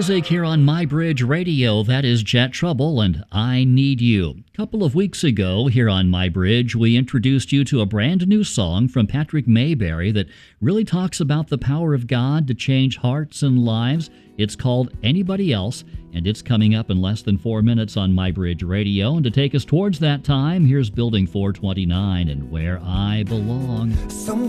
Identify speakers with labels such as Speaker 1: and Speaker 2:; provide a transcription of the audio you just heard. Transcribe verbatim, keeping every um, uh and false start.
Speaker 1: music here on My Bridge Radio. That is Jet Trouble and I Need You. A couple of weeks ago here on My Bridge, we introduced you to a brand new song from Patrick Mayberry that really talks about the power of God to change hearts and lives. It's called Anybody Else, and it's coming up in less than four minutes on My Bridge Radio. And to take us towards that time, here's Building four twenty-nine and Where I Belong.
Speaker 2: Sometimes